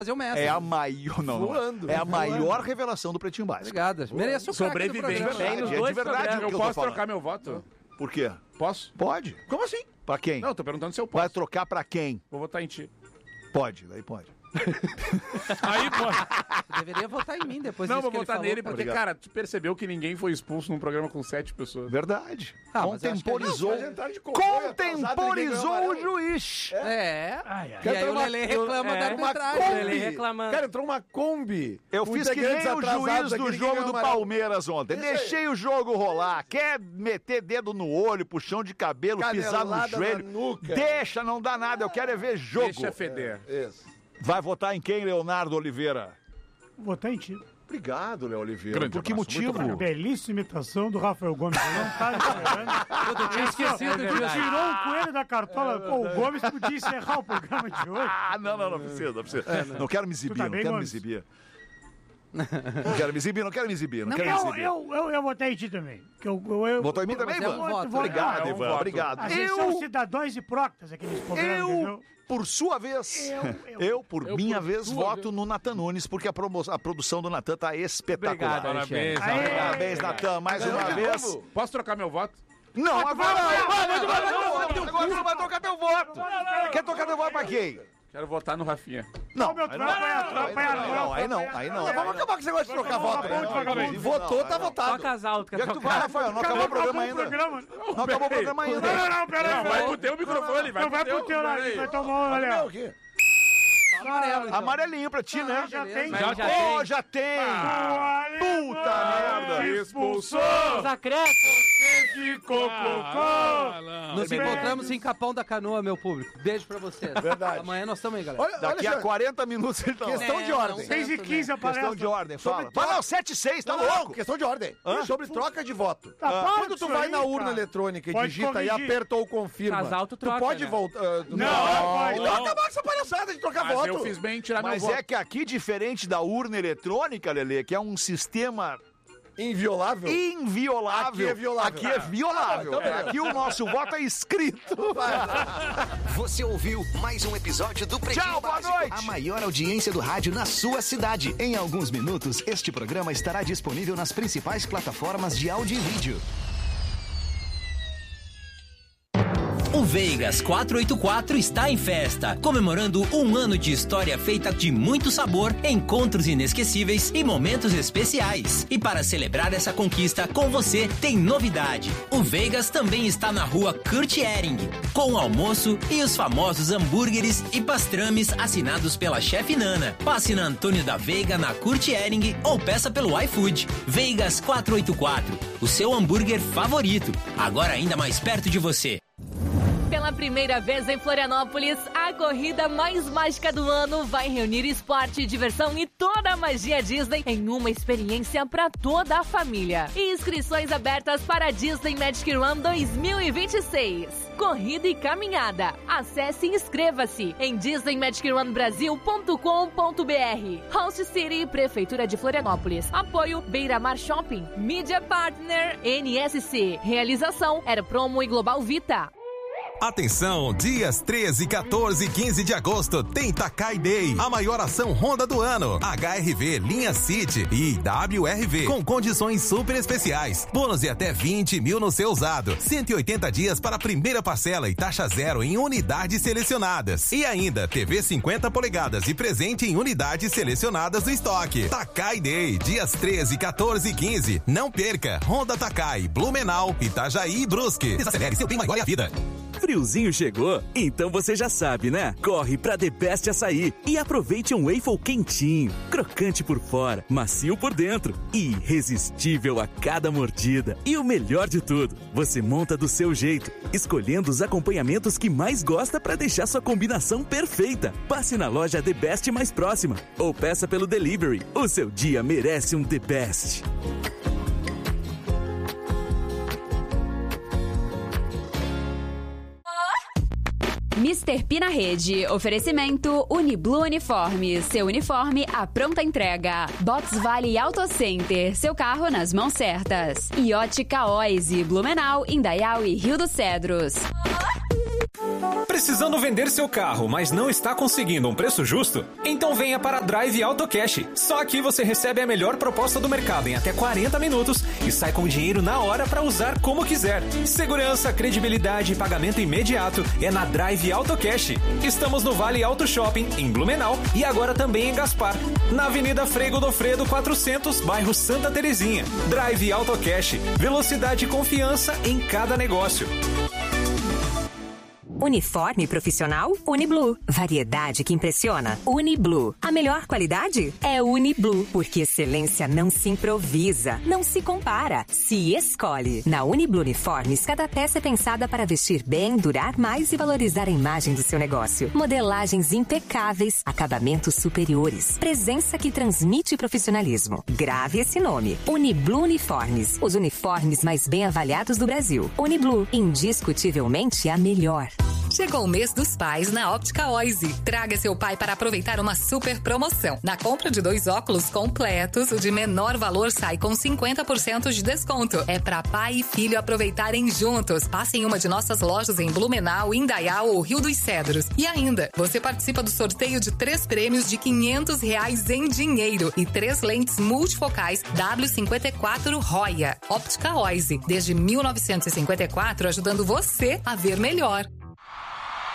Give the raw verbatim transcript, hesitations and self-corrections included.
fazer o mestre. É a maior, não, Voando, é a voando. maior revelação do Pretinho Básico. Obrigado. Mereço o Sobrevivente. É de verdade, é de verdade. o que Eu tô posso falando. trocar meu voto? Por quê? Posso? Pode. Como assim? Pra quem? Não, eu tô perguntando se eu Vai posso. trocar pra quem? Vou votar em ti. Pode, daí pode. Aí pode. Você deveria votar em mim depois Não, disso vou que ele votar falou. nele, porque, Obrigado. cara, tu percebeu que ninguém foi expulso num programa com sete pessoas. Verdade. Ah, mas eu acho que a Contemporizou. gente- Não, se a gente tá de comboio Contemporizou atrasado, o ninguém juiz. É. Ai, ai. E aí Entrou o uma- Lelê reclama é, da uma arbitragem. Kombi. Ele reclamando. Cara, entrou uma Kombi. Eu com fiz que nem integrantes o atrasados juiz aqui, do ninguém jogo ganhou do amarelo. Palmeiras ontem. Isso aí. Deixei o jogo rolar. Quer meter dedo no olho, puxão de cabelo, pisar no Canelada joelho. na nuca. Deixa, não dá nada. Eu quero é ver jogo. Deixa feder. Isso. Vai votar em quem, Leonardo Oliveira? Vou votar em ti. Obrigado, Léo Oliveira. Grande Por que abraço, muito motivo? Belíssima imitação do Rafael Gomes. Não tá esperando. Eu tinha esquecido É disso. verdade. Tirou um coelho da cartola. Pô, o Gomes podia encerrar o programa de hoje. Ah, não, não, não precisa, não precisa. Não quero me exibir, tá não bem, quero me Gomes? exibir. Não quero me exibir, não quero me exibir, não, quero me Eu, exibir. eu, eu, eu votei em ti também. Que eu, eu, eu, Votou em mim também, Mas é um Ivan? voto, voto. Obrigado, É um Ivan, voto. obrigado. A gente são Eu, cidadãos e próctas aqui nesse programa, eu, entendeu? por sua vez, Eu, eu, eu. por Eu, minha por vez, sua voto vez. no Natan Nunes, porque a, promo- a produção do Natan tá espetacular. Obrigado, Parabéns, Aê! Rafael. Parabéns, Natan, mais Ganhou uma de vez. novo. Posso trocar meu voto? Não, agora vai, não. vai, Vai, vai, vai, vai, vai, vai, vai, Agora você vai trocar teu voto. Quer trocar teu voto pra quem? Quero votar no Rafinha. Não, meu, aí tu não. vai apanhar, tu vai Aí apanhar, não, tu não, vai aí não, apanhar. aí não. Não, vamos acabar com esse negócio de trocar voto. Vamos acabar, vamos velho. Votou, tá votado. Toca as altas. Já que tu vai, Rafael, não acabou o programa ainda. programa. Não acabou o programa ainda. Não, não, não, peraí. Não, vai pro teu microfone, vai Não, vai pro pro teu lá, peraí. vai tomar um, olha. Não, o quê? Amarelo, então. Amarelinho pra ti, né? Já tem. Mas Já já Oh, tem. já tem. Puta merda. Expulsou! Os acréscimos. Ficou cocô! Nos encontramos em Capão da Canoa, meu público. Beijo pra vocês. Verdade. Amanhã nós estamos aí, galera. Olha, Daqui olha a quarenta minutos ele tá lá. Questão de Não, ordem. não. seis e quinze a palestra. Questão de ordem, fala. Sobre Mas não, sete e seis, tá Não, não, louco? questão de ordem. Hã? Sobre troca de voto. Tá, Ah, para Quando tu disso vai aí, na urna cara. eletrônica e Pode digita e corrigir. aperta ou confirma, Casal, tu troca, pode né? voltar. ah, Não, não pode. Então acabar com essa palhaçada de trocar Mas voto. eu fiz bem em tirar Mas meu voto. é que aqui, diferente da urna eletrônica, Lelê, que é um sistema Inviolável. inviolável. Aqui é violável. Aqui é violável. Ah, então beleza. Aqui o nosso voto é escrito. Você ouviu mais um episódio do Pretinho Tchau, boa Básico, noite. a maior audiência do rádio na sua cidade. Em alguns minutos, este programa estará disponível nas principais plataformas de áudio e vídeo. O Vegas quatrocentos e oitenta e quatro está em festa, comemorando um ano de história feita de muito sabor, encontros inesquecíveis e momentos especiais. E para celebrar essa conquista com você, tem novidade. O Vegas também está na rua Kurt Ehring, com o almoço e os famosos hambúrgueres e pastrames assinados pela chefe Nana. Passe na Antônio da Veiga, na Kurt Ehring, ou peça pelo iFood. Vegas quatrocentos e oitenta e quatro, o seu hambúrguer favorito, agora ainda mais perto de você. Pela primeira vez em Florianópolis, a corrida mais mágica do ano vai reunir esporte, diversão e toda a magia Disney em uma experiência para toda a família. Inscrições abertas para a Disney Magic Run dois mil e vinte e seis. Corrida e caminhada. Acesse e inscreva-se em disney magic run brasil ponto com ponto b r. Host City, Prefeitura de Florianópolis. Apoio Beira-Mar Shopping. Media Partner N S C. Realização Era Promo e Global Vita. Atenção, dias treze, quatorze e quinze de agosto tem Takai Day, a maior ação Honda do ano. H R V, linha City e W R V, com condições super especiais. Bônus de até vinte mil no seu usado. cento e oitenta dias para a primeira parcela e taxa zero em unidades selecionadas. E ainda, T V cinquenta polegadas e presente em unidades selecionadas do estoque. Takai Day, dias treze, quatorze e quinze. Não perca, Honda Takai, Blumenau, Itajaí e Brusque. Desacelere seu bem maior e a vida. Friozinho chegou? Então você já sabe, né? Corre pra The Best Açaí e aproveite um waffle quentinho, crocante por fora, macio por dentro e irresistível a cada mordida. E o melhor de tudo, você monta do seu jeito, escolhendo os acompanhamentos que mais gosta pra deixar sua combinação perfeita. Passe na loja The Best mais próxima ou peça pelo delivery. O seu dia merece um The Best. mister P na rede. Oferecimento Uniblu Uniformes. Seu uniforme à pronta entrega. Box Vale Auto Center. Seu carro nas mãos certas. E Ótica Oise, Blumenau, Indaial e Rio dos Cedros. Precisando vender seu carro, mas não está conseguindo um preço justo? Então venha para a Drive Auto Cash. Só aqui você recebe a melhor proposta do mercado em até quarenta minutos e sai com o dinheiro na hora para usar como quiser. Segurança, credibilidade e pagamento imediato é na Drive Auto Cash. Estamos no Vale Auto Shopping, em Blumenau, e agora também em Gaspar, na Avenida Frei Godofredo quatrocentos, bairro Santa Terezinha. Drive Auto Cash. Velocidade e confiança em cada negócio. Uniforme profissional? Uniblue. Variedade que impressiona? Uniblue. A melhor qualidade? É Uniblue. Porque excelência não se improvisa, não se compara, se escolhe. Na Uniblue Uniformes, cada peça é pensada para vestir bem, durar mais e valorizar a imagem do seu negócio. Modelagens impecáveis, acabamentos superiores, presença que transmite profissionalismo. Grave esse nome. Uniblue Uniformes. Os uniformes mais bem avaliados do Brasil. Uniblue. Indiscutivelmente a melhor. Chegou o mês dos pais na Óptica Oise. Traga seu pai para aproveitar uma super promoção. Na compra de dois óculos completos, o de menor valor sai com cinquenta por cento de desconto. É para pai e filho aproveitarem juntos. Passe em uma de nossas lojas em Blumenau, Indaial ou Rio dos Cedros. E ainda, você participa do sorteio de três prêmios de quinhentos reais em dinheiro e três lentes multifocais W cinquenta e quatro Roya. Óptica Oise, desde mil novecentos e cinquenta e quatro, ajudando você a ver melhor.